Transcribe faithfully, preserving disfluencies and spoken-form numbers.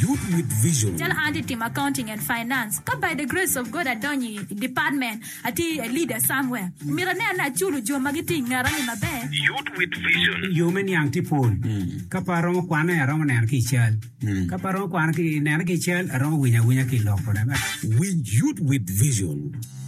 Youth with Vision. Tell Andy team accounting and finance. Come by the grace of God adonyi department ati a leader somewhere. Mirane na churu jo magiti ngarani mabe. Youth with Vision. Human yang tipol. Kaparo kwana ya ramo na kichal. Kaparo kwana ki na kichal ramo winya winya ki loko na. We Youth with Vision.